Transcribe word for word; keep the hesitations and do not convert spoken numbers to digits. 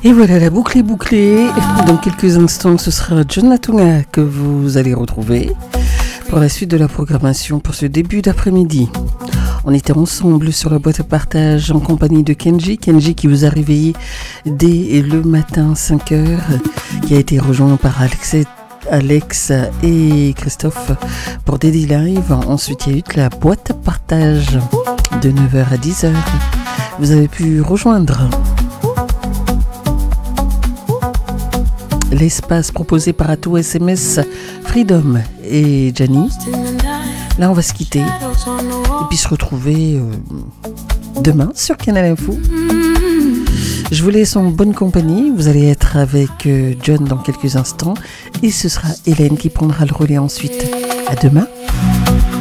Et voilà, la boucle est bouclée. Dans quelques instants, ce sera John Latunga que vous allez retrouver pour la suite de la programmation pour ce début d'après-midi. On était ensemble sur la boîte à partage en compagnie de Kenji. Kenji qui vous a réveillé dès le matin cinq heures, qui a été rejoint par Alex et, Alex et Christophe pour Daily Live. Ensuite, il y a eu la boîte à partage de neuf heures à dix heures. Vous avez pu rejoindre l'espace proposé par Ato S M S, Freedom et Gianni. Là, on va se quitter et puis se retrouver euh, demain sur Canal Info. Je vous laisse en bonne compagnie. Vous allez être avec euh, John dans quelques instants et ce sera Hélène qui prendra le relais ensuite. À demain.